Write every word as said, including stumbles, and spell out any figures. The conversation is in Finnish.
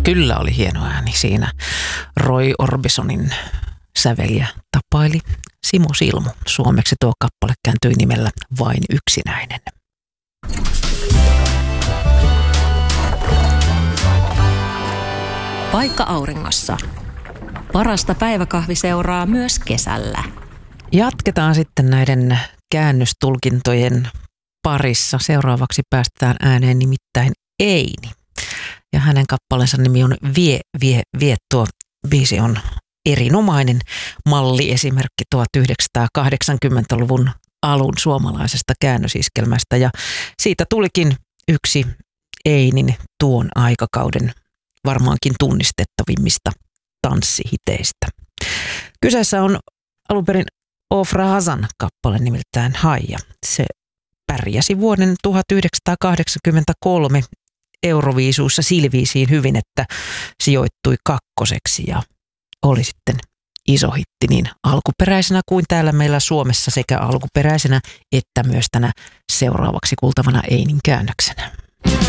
Kyllä oli hieno ääni siinä. Roy Orbisonin säveliä tapaili Simo Silmu. Suomeksi tuo kappale kääntyi nimellä Vain yksinäinen. Paikka auringossa. Parasta päiväkahviseuraa myös kesällä. Jatketaan sitten näiden käännöstulkintojen parissa. Seuraavaksi päästään ääneen nimittäin Eini. Ja hänen kappaleensa nimi on Vie, vie, vie. Tuo biisi on erinomainen malliesimerkki tuhatyhdeksänsataakahdeksankymmentäluvun alun suomalaisesta käännösiskelmästä. Ja siitä tulikin yksi Einin tuon aikakauden varmaankin tunnistettavimmista tanssihiteistä. Kyseessä on alunperin Ofra Hazan kappale nimeltään Haija. Se pärjäsi vuoden tuhatyhdeksänsataakahdeksankymmentäkolme Euroviisuissa Silviisiin hyvin, että sijoittui kakkoseksi ja oli sitten iso hitti niin alkuperäisenä kuin täällä meillä Suomessa sekä alkuperäisenä että myös tänä seuraavaksi kuultavana Einin käännöksenä.